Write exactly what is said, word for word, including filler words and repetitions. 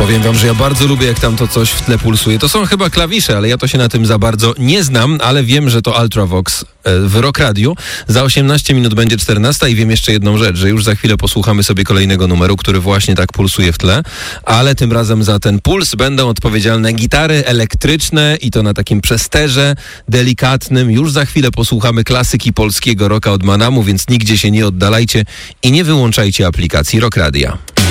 Powiem wam, że ja bardzo lubię, jak tam to coś w tle pulsuje. To są chyba klawisze, ale ja to się na tym za bardzo nie znam, ale wiem, że to Ultravox w Rock Radio. Za osiemnaście minut będzie czternasta i wiem jeszcze jedną rzecz, że już za chwilę posłuchamy sobie kolejnego numeru, który właśnie tak pulsuje w tle, ale tym razem za ten puls będą odpowiedzialne gitary elektryczne i to na takim przesterze delikatnym. Już za chwilę posłuchamy klasyki polskiego rocka od Manamu, więc nigdzie się nie oddalajcie i nie wyłączajcie aplikacji Rock Radia.